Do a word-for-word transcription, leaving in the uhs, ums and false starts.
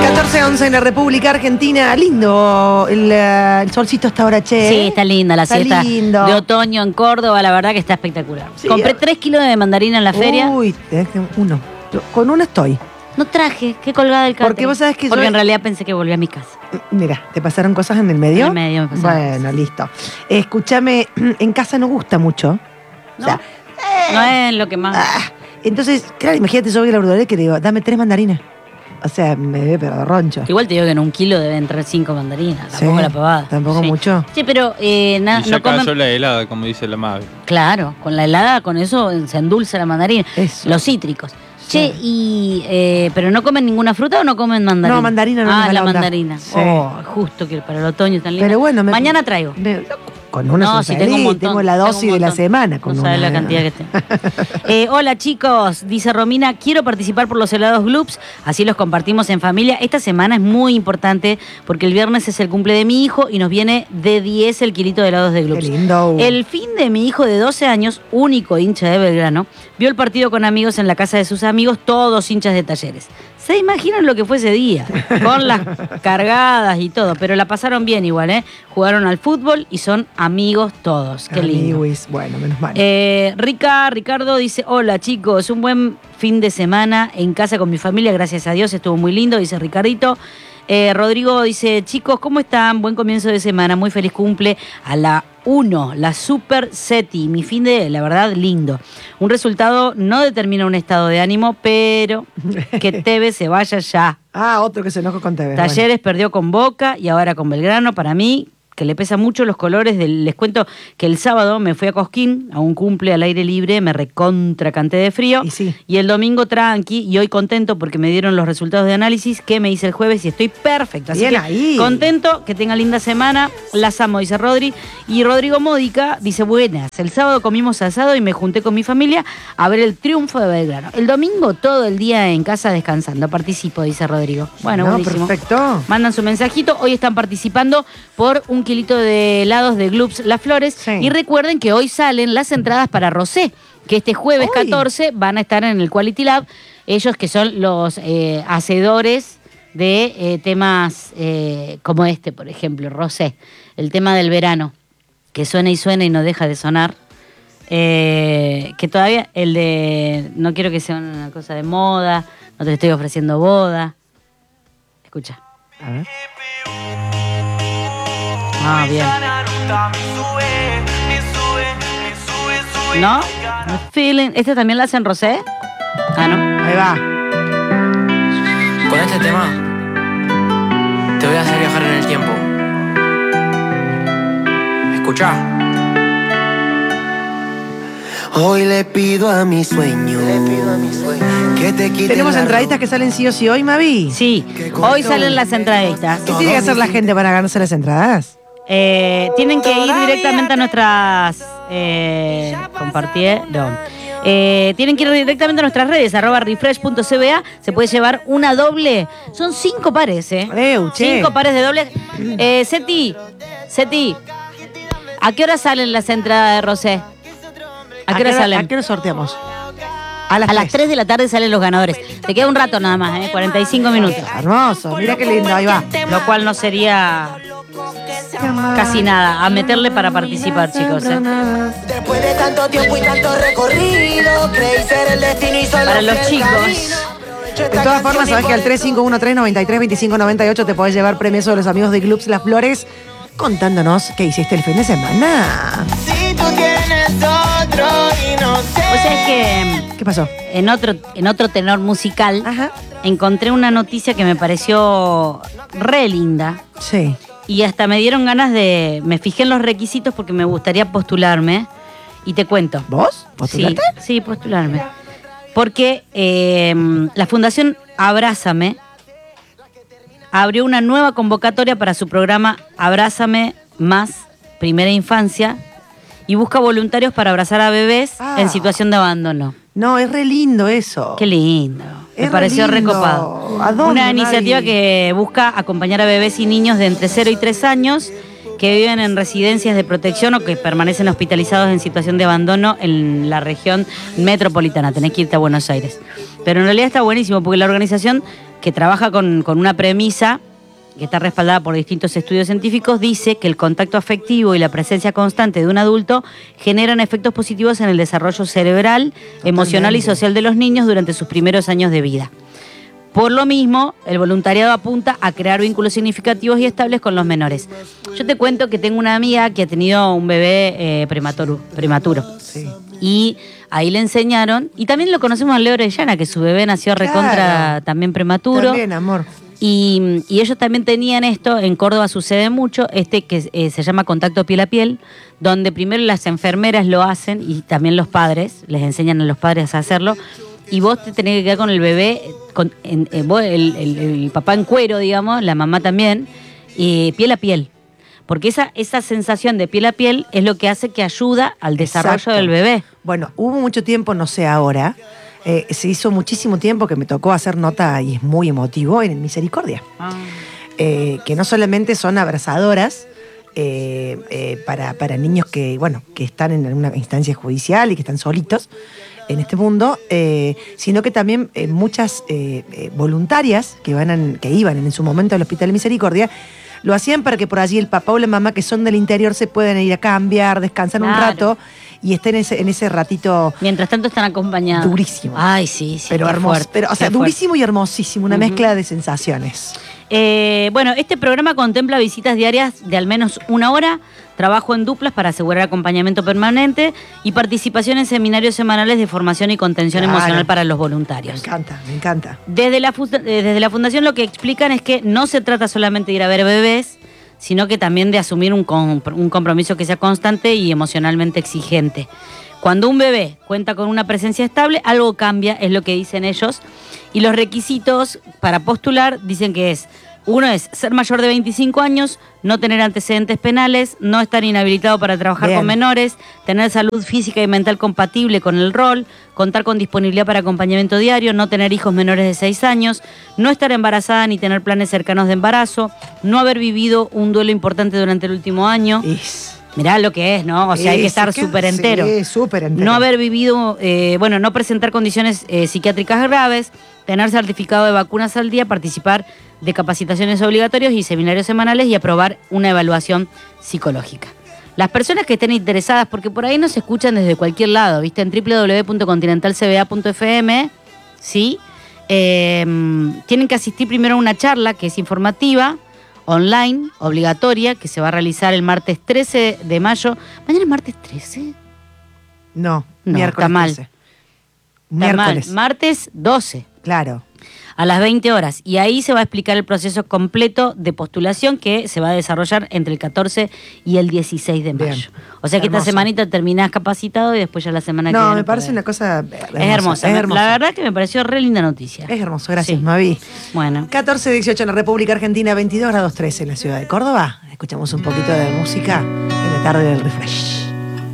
catorce once en la República Argentina. Lindo el, uh, el solcito hasta ahora, che. Sí, está linda la está siesta lindo. de otoño en Córdoba. La verdad que está espectacular. Sí, Compré a... tres kilos de mandarina en la feria. Uy, uno. Con uno estoy. No traje, qué colgada del catering. Porque vos sabés que Porque yo... en realidad pensé que volví a mi casa. Mira, ¿te pasaron cosas en el medio? En el medio me pasaron Bueno, cosas. listo. Escúchame, en casa no gusta mucho. ¿No? O sea, No es lo que más... ah, entonces, claro, imagínate, yo voy a la verdulería que le digo, dame tres mandarinas. O sea, me ve pero de roncho. Igual te digo que en un kilo deben entrar cinco mandarinas. Tampoco Sí, la pavada. tampoco Sí. mucho. Sí, pero eh, na- Y ya no comen... cayó la helada, como dice la madre. Claro, con la helada, con eso se endulza la mandarina. Eso. Los cítricos. Sí. Che, y eh, ¿pero no comen ninguna fruta o no comen mandarina? No, mandarina no Ah, nos da la la onda. mandarina. Sí. Oh, justo que para el otoño tan lindo. Pero bueno, me- Mañana traigo. Me- con una No, no, si tengo un montón, tengo la tengo dosis un de la montón. semana. Con No sabes una- la cantidad que tengo. Eh, hola chicos, dice Romina, quiero participar por los helados Gloops, así los compartimos en familia. Esta semana es muy importante porque el viernes es el cumple de mi hijo y nos viene de diez el kilito de helados de Gloops. Qué lindo. El fin de mi hijo de doce años, único hincha de Belgrano, vio el partido con amigos en la casa de sus amigos, todos hinchas de Talleres. ¿Se imaginan lo que fue ese día? Con las cargadas y todo, pero la pasaron bien igual, ¿eh? Jugaron al fútbol y son amigos todos. Qué lindo. Amiguis, bueno, menos mal. Eh, Rica, Ricardo dice, hola chicos, un buen fin de semana en casa con mi familia, gracias a Dios, estuvo muy lindo, dice Ricardito. Eh, Rodrigo dice, chicos, ¿cómo están? Buen comienzo de semana, muy feliz cumple a la uno, la Super Seti, mi fin de, la verdad, lindo. Un resultado no determina un estado de ánimo, pero que Tevez se vaya ya. Ah, otro que se enojó con Tevez. Talleres perdió con Boca y ahora con Belgrano. Para mí, que le pesa mucho los colores. Del, les cuento que el sábado me fui a Cosquín, a un cumple al aire libre, me recontra canté de frío. Y sí. Y el domingo tranqui, y hoy contento porque me dieron los resultados de análisis que me hice el jueves y estoy perfecta. Así Bien que ahí. contento, que tenga linda semana. Las amo, dice Rodri. Y Rodrigo Módica dice, buenas, el sábado comimos asado y me junté con mi familia a ver el triunfo de Belgrano. El domingo todo el día en casa descansando. Participo, dice Rodrigo. Bueno, No, buenísimo. perfecto. Mandan su mensajito. Hoy están participando por un kilito de helados de Gloops Las Flores. Sí. Y recuerden que hoy salen las entradas para Rosé, que este jueves Hoy. catorce van a estar en el Quality Lab. Ellos que son los eh, hacedores de eh, temas eh, como este, por ejemplo, Rosé. El tema del verano, que suena y suena y no deja de sonar. Eh, que todavía el de no quiero que sea una cosa de moda, no te estoy ofreciendo boda. Escucha. A ver. Ah, bien. ¿No? Feeling. ¿Este también lo hacen Rosé? Ah, no. Ahí va. Con este tema te voy a hacer viajar en el tiempo. Escuchá. Hoy le pido a mi sueño, le pido a mi sueño que te quite. Tenemos la entraditas que salen sí o sí hoy, Mavi. Sí, hoy salen las entraditas. ¿Qué tiene que hacer la gente para ganarse las entradas? Eh, tienen que ir directamente a nuestras... Eh, compartieron. Eh, tienen que ir directamente a nuestras redes, arroba refresh punto c b a. Se puede llevar una doble. Son cinco pares, ¿eh? Eu, che. Cinco pares de dobles. Eh, Seti, Seti, ¿a qué hora salen las entradas de Rosé? ¿A qué hora salen? ¿A qué hora sorteamos? A las, A las tres. tres de la tarde salen los ganadores. Te queda un rato nada más, ¿eh? cuarenta y cinco minutos. Hermoso, mira qué lindo, ahí va. Lo cual no sería casi nada. A meterle para participar, chicos. ¿eh? Después de tanto tiempo y tanto recorrido, creí ser el destino y solo Para los fue el chicos. camino. De todas formas, sabes que al tres cinco uno tres nueve tres dos cinco nueve ocho te podés llevar premios de los amigos de Gloops Las Flores contándonos qué hiciste el fin de semana. Si tú tienes otro y no sé. O sea, es que ¿Qué pasó? en otro, en otro tenor musical Ajá. encontré una noticia que me pareció re linda. Sí. Y hasta me dieron ganas de... Me fijé en los requisitos porque me gustaría postularme. Y te cuento. ¿Vos? Sí, ¿Postulaste? sí, postularme. Porque eh, la Fundación Abrázame abrió una nueva convocatoria para su programa Abrázame Más Primera Infancia y busca voluntarios para abrazar a bebés Ah. en situación de abandono. No, es re lindo eso. Qué lindo. Es Me re pareció lindo. recopado. ¿A dónde, Una Mavi? iniciativa que busca acompañar a bebés y niños de entre cero y tres años que viven en residencias de protección o que permanecen hospitalizados en situación de abandono en la región metropolitana. Tenés que irte a Buenos Aires. Pero en realidad está buenísimo porque la organización que trabaja con, con una premisa que está respaldada por distintos estudios científicos, dice que el contacto afectivo y la presencia constante de un adulto generan efectos positivos en el desarrollo cerebral, Totalmente. emocional y social de los niños durante sus primeros años de vida. Por lo mismo, el voluntariado apunta a crear vínculos significativos y estables con los menores. Yo te cuento que tengo una amiga que ha tenido un bebé eh, prematuro, prematuro. Sí. Y ahí le enseñaron, y también lo conocemos a Leo Orellana, que su bebé nació claro. recontra también prematuro. También, amor. Y, y ellos también tenían esto, en Córdoba sucede mucho, este que eh, se llama contacto piel a piel, donde primero las enfermeras lo hacen y también los padres, les enseñan a los padres a hacerlo, y vos te tenés que quedar con el bebé, con, en, en, vos, el, el, el papá en cuero, digamos, la mamá también, eh, piel a piel. Porque esa, esa sensación de piel a piel es lo que hace que ayuda al desarrollo Exacto. del bebé. Bueno, hubo mucho tiempo, no sé ahora, eh, se hizo muchísimo tiempo que me tocó hacer nota, y es muy emotivo, en el Misericordia. Ah. Eh, que no solamente son abrazadoras eh, eh, para, para niños que, bueno, que están en una instancia judicial y que están solitos en este mundo, eh, sino que también eh, muchas eh, eh, voluntarias que, van en, que iban en su momento al Hospital Misericordia, lo hacían para que por allí el papá o la mamá que son del interior se puedan ir a cambiar, descansar claro. un rato y estén en ese, en ese ratito. Mientras tanto están acompañados. Durísimo. Ay, sí, sí. Pero hermoso. Pero, o sea, durísimo y hermosísimo, una uh-huh. mezcla de sensaciones. Eh, bueno, este programa contempla visitas diarias de al menos una hora, trabajo en duplas para asegurar acompañamiento permanente y participación en seminarios semanales de formación y contención claro. emocional para los voluntarios. Me encanta, me encanta. Desde la, desde la Fundación lo que explican es que no se trata solamente de ir a ver bebés, sino que también de asumir un, un compromiso que sea constante y emocionalmente exigente. Cuando un bebé cuenta con una presencia estable, algo cambia, es lo que dicen ellos. Y los requisitos para postular dicen que es, uno es ser mayor de veinticinco años, no tener antecedentes penales, no estar inhabilitado para trabajar Bien. con menores, tener salud física y mental compatible con el rol, contar con disponibilidad para acompañamiento diario, no tener hijos menores de seis años, no estar embarazada ni tener planes cercanos de embarazo, no haber vivido un duelo importante durante el último año. Es... Mirá lo que es, ¿no? O sea, hay que estar súper entero. Sí, súper entero. No haber vivido, eh, bueno, no presentar condiciones eh, psiquiátricas graves, tener certificado de vacunas al día, participar de capacitaciones obligatorias y seminarios semanales y aprobar una evaluación psicológica. Las personas que estén interesadas, porque por ahí nos escuchan desde cualquier lado, ¿viste? En doble u doble u doble u punto continental c b a punto f m, ¿sí? Eh, tienen que asistir primero a una charla que es informativa, online, obligatoria, que se va a realizar el martes trece de mayo. ¿Mañana es martes trece? No, no miércoles está mal. trece. Miércoles. Está mal. Martes doce. Claro. A las veinte horas. Y ahí se va a explicar el proceso completo de postulación que se va a desarrollar entre el catorce y el dieciséis de mayo. Bien. O sea que Hermoso. Esta semanita terminás capacitado y después ya la semana no, que viene. No, me parece una cosa hermosa. Es hermosa. Es hermosa. La verdad que me pareció re linda noticia. Es hermoso, gracias, sí. Mavi. Bueno. catorce dieciocho en la República Argentina, veintidós grados trece en la ciudad de Córdoba. Escuchamos un poquito de música en la tarde del refresh.